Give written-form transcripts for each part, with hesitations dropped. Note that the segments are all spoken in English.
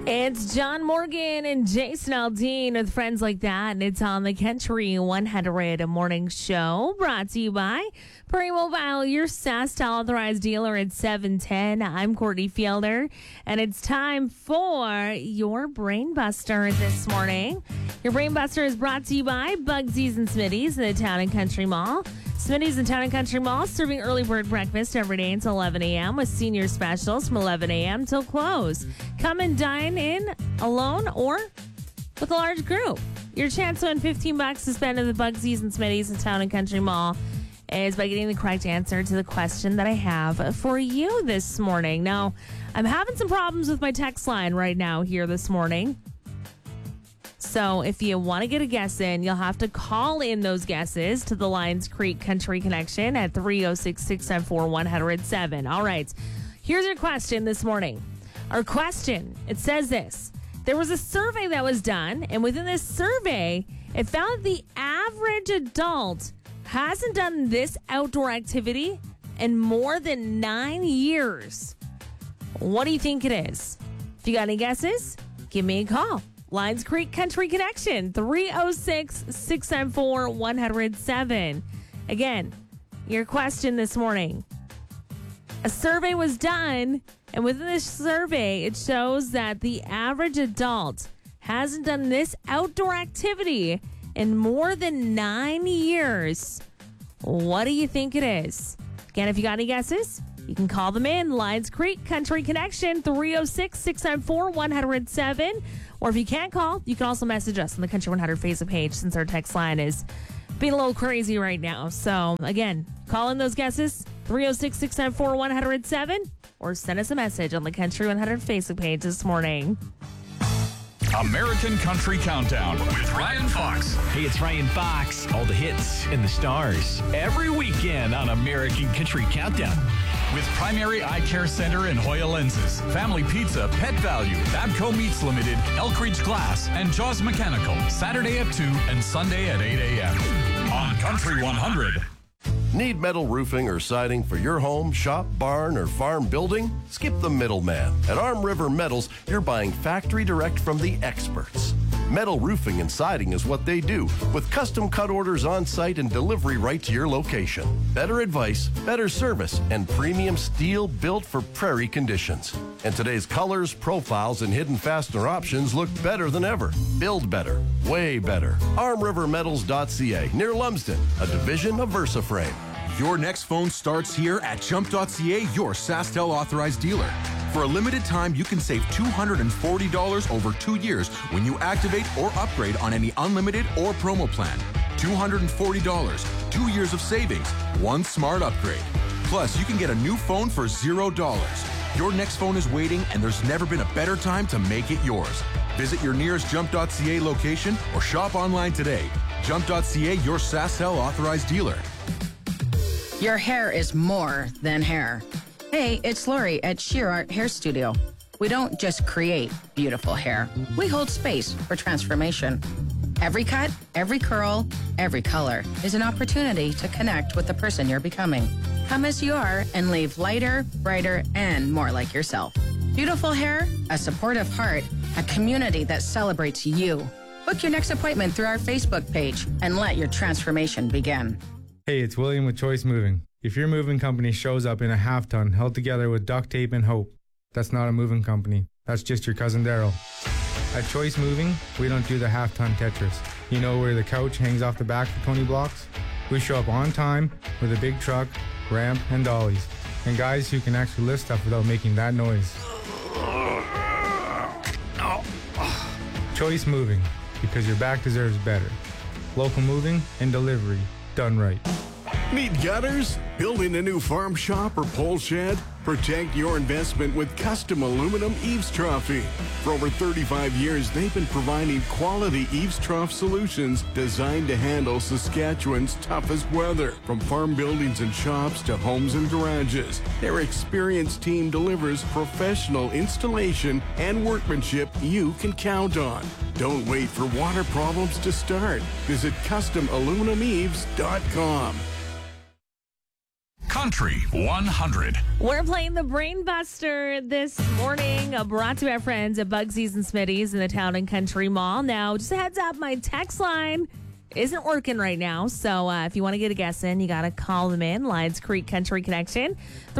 It's John Morgan and Jason Aldean with Friends Like That, and it's on the Country 100 Morning Show, brought to you by Prairie Mobile, your SaskTel authorized dealer at 710. I'm Courtney Fielder, and it's time for your Brain Buster this morning. Your Brain Buster is brought to you by Bugsies and Smitty's in the Town and Country Mall. Smitty's in Town and Country Mall, serving early bird breakfast every day until 11 a.m. with senior specials from 11 a.m. till close. Come and dine in alone or with a large group. Your chance to win $15 to spend at the Bugsies and Smitty's in Town and Country Mall is by getting the correct answer to the question that I have for you this morning. Now, I'm having some problems with my text line right now here this morning. So if you want to get a guess in, you'll have to call in those guesses to the Lions Creek Country Connection at 306-674-1007. All right, here's your question this morning. Our question, it says this. There was a survey that was done, and within this survey, it found the average adult hasn't done this outdoor activity in more than 9 years. What do you think it is? If you got any guesses, give me a call. Lions Creek Country Connection, 306-674-1007. Again, your question this morning. A survey was done, and within this survey, it shows that the average adult hasn't done this outdoor activity in more than 9 years. What do you think it is? Again, if you got any guesses, you can call them in. Lions Creek Country Connection, 306-674-1007. Or if you can't call, you can also message us on the Country 100 Facebook page, since our text line is being a little crazy right now. So, again, call in those guesses, 306-674-1007, or send us a message on the Country 100 Facebook page this morning. American Country Countdown with Ryan Fox. Hey, it's Ryan Fox. All the hits and the stars every weekend on American Country Countdown. With Primary Eye Care Center in Hoya Lenses, Family Pizza, Pet Value, Babco Meats Limited, Elkridge Glass, and Jaws Mechanical. Saturday at 2 and Sunday at 8 a.m. on Country 100. Need metal roofing or siding for your home, shop, barn, or farm building? Skip the middleman. At Arm River Metals, you're buying factory direct from the experts. Metal roofing and siding is what they do, with custom cut orders on site and delivery right to your location. Better advice, better service, and premium steel built for prairie conditions. And today's colors, profiles, and hidden fastener options look better than ever. Build better, way better. ArmRiverMetals.ca, near Lumsden, a division of VersaFrame. Your next phone starts here at Jump.ca, your SaskTel authorized dealer. For a limited time, you can save $240 over 2 years when you activate or upgrade on any unlimited or promo plan. $240, 2 years of savings, one smart upgrade. Plus, you can get a new phone for $0. Your next phone is waiting, and there's never been a better time to make it yours. Visit your nearest Jump.ca location or shop online today. Jump.ca, your SaskTel authorized dealer. Your hair is more than hair. Hey, it's Lori at Sheer Art Hair Studio. We don't just create beautiful hair. We hold space for transformation. Every cut, every curl, every color is an opportunity to connect with the person you're becoming. Come as you are and leave lighter, brighter, and more like yourself. Beautiful hair, a supportive heart, a community that celebrates you. Book your next appointment through our Facebook page and let your transformation begin. Hey, it's William with Choice Moving. If your moving company shows up in a half-ton held together with duct tape and hope, that's not a moving company. That's just your cousin Daryl. At Choice Moving, we don't do the half-ton Tetris. You know where the couch hangs off the back for 20 blocks? We show up on time with a big truck, ramp, and dollies. And guys who can actually lift stuff without making that noise. Choice Moving, because your back deserves better. Local moving and delivery done right. Need gutters? Building a new farm shop or pole shed? Protect your investment with custom aluminum eaves troughing. For over 35 years, they've been providing quality eaves trough solutions designed to handle Saskatchewan's toughest weather. From farm buildings and shops to homes and garages, their experienced team delivers professional installation and workmanship you can count on. Don't wait for water problems to start. Visit CustomAluminumEaves.com. Country 100. We're playing the Brain Buster this morning, brought to our friends at Bugsies and Smitty's in the Town and Country Mall. Now, just a heads up, my text line isn't working right now, so if you want to get a guess in, you got to call them in. Lions Creek Country Connection,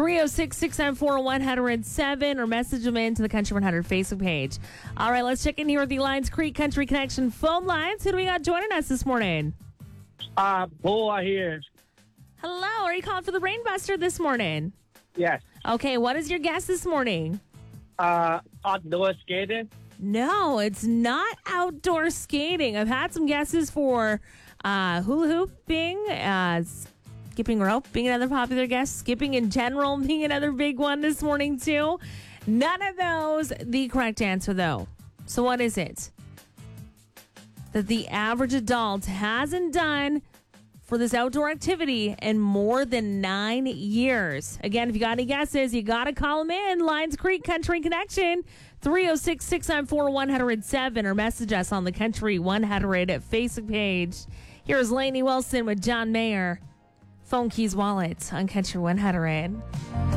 306-694-107, or message them in to the Country 100 Facebook page. All right, let's check in here with the Lions Creek Country Connection phone lines. Who do we got joining us this morning? Paul here. Hello, are you calling for the Brain Buster this morning? Yes. Okay, what is your guess this morning? Outdoor skating. No, it's not outdoor skating. I've had some guesses for hula hooping, skipping rope being another popular guess, skipping in general being another big one this morning too. None of those the correct answer though. So what is it that the average adult hasn't done for this outdoor activity in more than 9 years? Again, if you got any guesses, you got to call them in. Lions Creek Country Connection, 306-694-107, or message us on the Country 100 Facebook page. Here's Lainey Wilson with John Mayer. Phone Keys Wallet on Country 100.